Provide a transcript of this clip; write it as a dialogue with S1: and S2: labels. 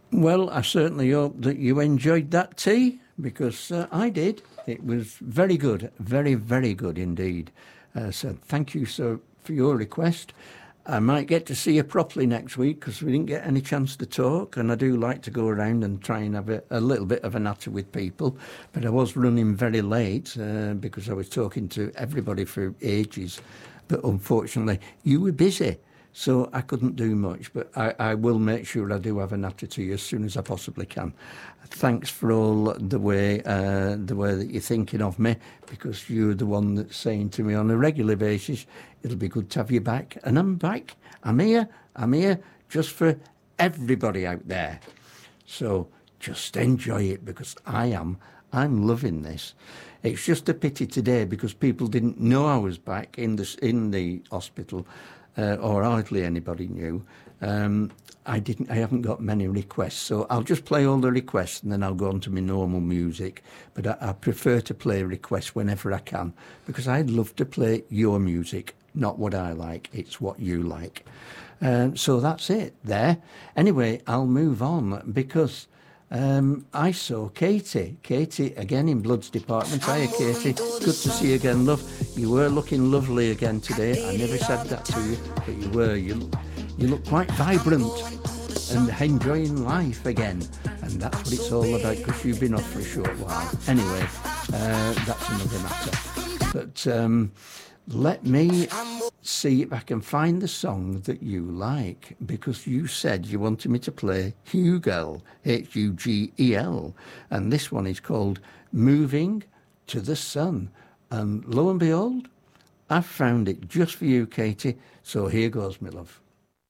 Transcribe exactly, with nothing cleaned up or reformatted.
S1: Well, I certainly hope that you enjoyed that tea, because uh, I did. It was very good, very, very good indeed. Uh, so thank you so for your request. I might get to see you properly next week because we didn't get any chance to talk, and I do like to go around and try and have a, a little bit of a natter with people, but I was running very late uh, because I was talking to everybody for ages, but unfortunately you were busy, so I couldn't do much, but I, I will make sure I do have a natter to you as soon as I possibly can. Thanks for all the way uh, the way that you're thinking of me, because you're the one that's saying to me on a regular basis, it'll be good to have you back. And I'm back. I'm here. I'm here just for everybody out there. So just enjoy it, because I am. I'm loving this. It's just a pity today because people didn't know I was back in the, in the hospital, uh, or hardly anybody knew. Um, I didn't. I haven't got many requests, so I'll just play all the requests and then I'll go on to my normal music. But I, I prefer to play requests whenever I can, because I'd love to play your music, not what I like. It's what you like. Um, so that's it there. Anyway, I'll move on because um, I saw Katie. Katie again in Blood's department. Hiya, Katie. Good to see you again, love. You were looking lovely again today. I never said that to you, but you were. You. You look quite vibrant and enjoying life again. And that's what it's all about, because you've been off for a short while. Anyway, uh, that's another matter. But um, let me see if I can find the song that you like, because you said you wanted me to play Hugel, H U G E L. And this one is called Moving to the Sun. And lo and behold, I've found it just for you, Katie. So here goes, my love.